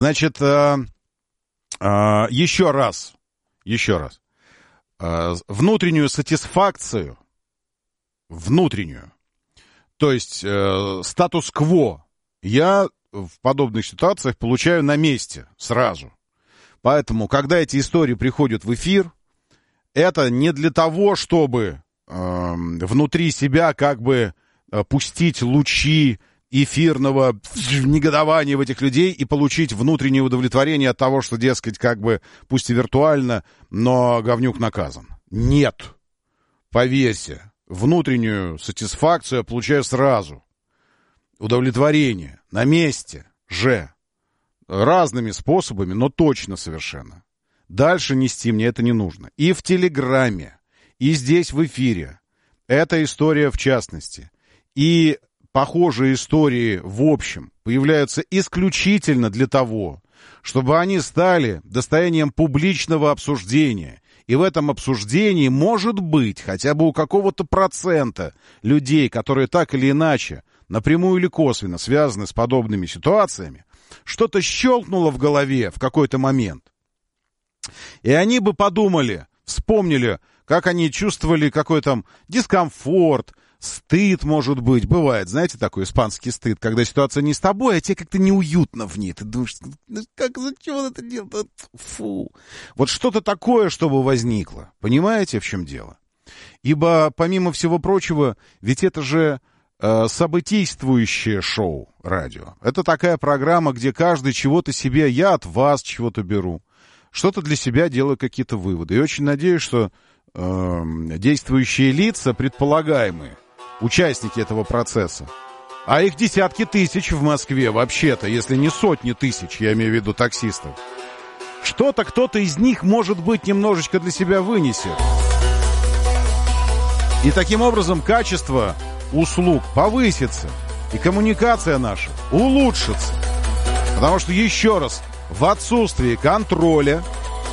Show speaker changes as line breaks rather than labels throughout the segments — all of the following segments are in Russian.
Значит, еще раз. Внутреннюю сатисфакцию, то есть статус-кво, я в подобных ситуациях получаю на месте сразу. Поэтому, когда эти истории приходят в эфир, это не для того, чтобы внутри себя как бы пустить лучи эфирного негодования в этих людей и получить внутреннее удовлетворение от того, что, дескать, как бы, пусть и виртуально, но говнюк наказан. Нет. Поверьте, внутреннюю сатисфакцию я получаю сразу. Удовлетворение на месте же. Разными способами, но точно совершенно. Дальше нести мне это не нужно. И в Телеграме, и здесь в эфире. Эта история в частности. И похожие истории в общем появляются исключительно для того, чтобы они стали достоянием публичного обсуждения. И в этом обсуждении может быть хотя бы у какого-то процента людей, которые так или иначе, напрямую или косвенно связаны с подобными ситуациями, что-то щелкнуло в голове в какой-то момент. И они бы подумали, вспомнили, как они чувствовали какой-то там дискомфорт, стыд, может быть, бывает, знаете, такой испанский стыд, когда ситуация не с тобой, а тебе как-то неуютно в ней. Ты думаешь, как, зачем он это делает? Фу. Вот что-то такое, чтобы возникло. Понимаете, в чем дело? Ибо, помимо всего прочего, ведь это же событийствующее шоу радио. Это такая программа, где каждый чего-то себе, я от вас чего-то беру, что-то для себя делаю, какие-то выводы. И очень надеюсь, что действующие лица, предполагаемые участники этого процесса, а их десятки тысяч в Москве вообще-то, если не сотни тысяч, я имею в виду таксистов, что-то кто-то из них, может быть, немножечко для себя вынесет. И таким образом качество услуг повысится, и коммуникация наша улучшится. Потому что, еще раз, в отсутствии контроля,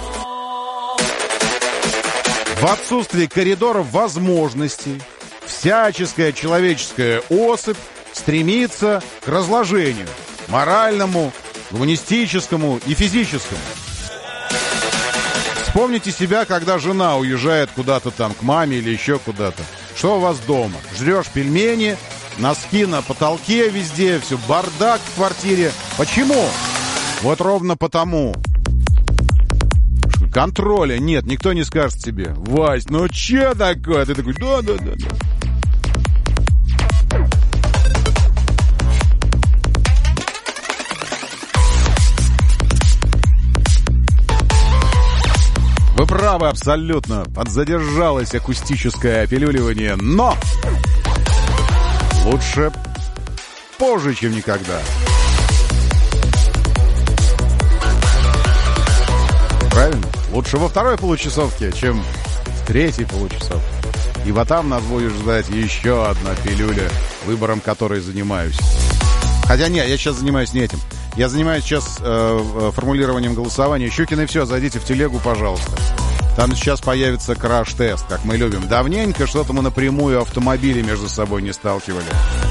в отсутствии коридоров возможностей, всяческая человеческая особь стремится к разложению моральному, гуманистическому и физическому. Вспомните себя, когда жена уезжает куда-то там к маме или еще куда-то. Что у вас дома? Жрешь пельмени, носки на потолке везде, все бардак в квартире. Почему? Вот ровно потому. Контроля нет, никто не скажет тебе: Вась, ну че такое? Ты такой: да. Вы правы абсолютно. Подзадержалось акустическое опилюливание, но лучше позже, чем никогда. Правильно? Лучше во второй получасовке, чем в третьей получасовке. Ибо там нас будет ждать еще одна пилюля, выбором которой занимаюсь. Хотя нет, я сейчас занимаюсь не этим. Я занимаюсь сейчас формулированием голосования. Щукин и все, зайдите в телегу, пожалуйста. Там сейчас появится краш-тест, как мы любим. Давненько что-то мы напрямую автомобили между собой не сталкивали.